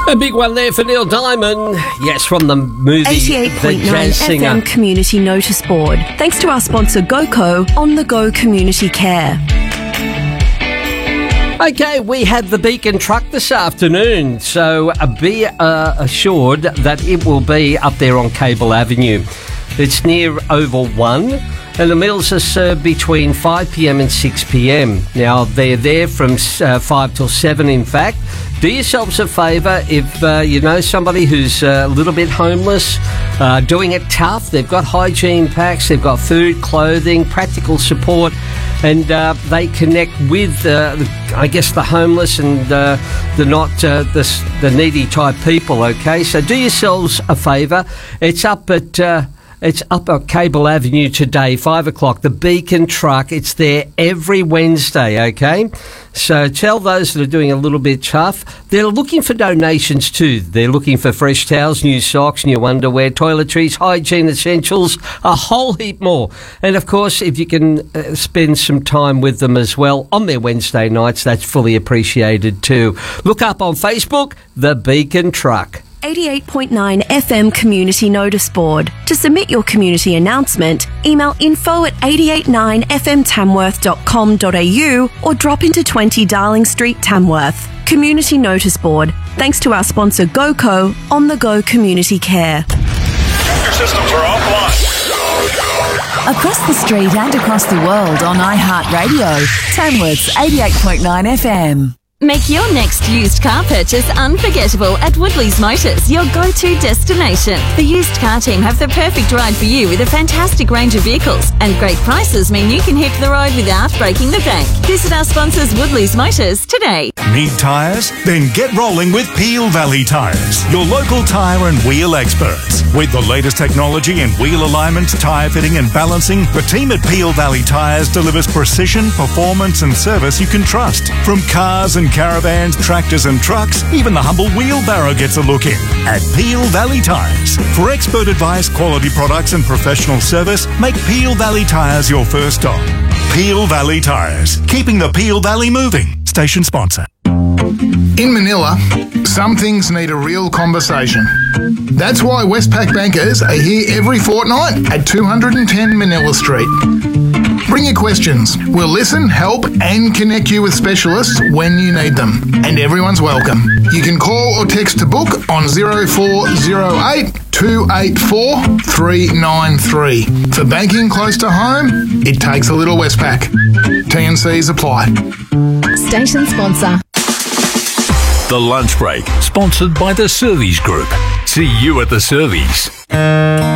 A big one there for Neil Diamond. Yes, from the movie 88.9 The Jazz Singer. FM Community Notice Board. Thanks to our sponsor GoCo on the Go Community Care. Okay, we have the Beacon truck this afternoon, so be assured that it will be up there on Cable Avenue. It's near Oval 1, and the meals are served between 5pm and 6pm. Now, they're there from 5 till 7, in fact. Do yourselves a favour if you know somebody who's a little bit homeless, doing it tough. They've got hygiene packs, they've got food, clothing, practical support, and they connect with, I guess, the homeless and the needy type people, okay? So do yourselves a favour. It's up at Cable Avenue today, 5 o'clock. The Beacon truck, it's there every Wednesday, okay? So tell those that are doing a little bit tough. They're looking for donations too. They're looking for fresh towels, new socks, new underwear, toiletries, hygiene essentials, a whole heap more. And of course, if you can spend some time with them as well on their Wednesday nights, that's fully appreciated too. Look up on Facebook, The Beacon Truck. 88.9 FM Community Notice Board. To submit your community announcement, email info@889fmtamworth.com.au or drop into 20 Darling Street, Tamworth. Community Notice Board. Thanks to our sponsor GoCo on the Go Community Care. Your systems are offline. Across the street and across the world on iHeartRadio. Tamworth's 88.9 FM. Make your next used car purchase unforgettable at Woodley's Motors, your go-to destination. The used car team have the perfect ride for you with a fantastic range of vehicles, and great prices mean you can hit the road without breaking the bank. Visit our sponsors Woodley's Motors today. Need tyres? Then get rolling with Peel Valley Tyres, your local tyre and wheel experts. With the latest technology in wheel alignment, tyre fitting and balancing, the team at Peel Valley Tyres delivers precision, performance and service you can trust. From cars and caravans, tractors and trucks, even the humble wheelbarrow gets a look in. At Peel Valley Tyres. For expert advice, quality products and professional service, make Peel Valley Tyres your first stop. Peel Valley Tyres. Keeping the Peel Valley moving. Station sponsor. In Manila, some things need a real conversation. That's why Westpac bankers are here every fortnight at 210 Manila Street. Bring your questions. We'll listen, help and connect you with specialists when you need them. And everyone's welcome. You can call or text to book on 0408 284 393. For banking close to home, it takes a little Westpac. T&Cs apply. Station sponsor. The Lunch Break, sponsored by the Servies Group. See you at the Servies.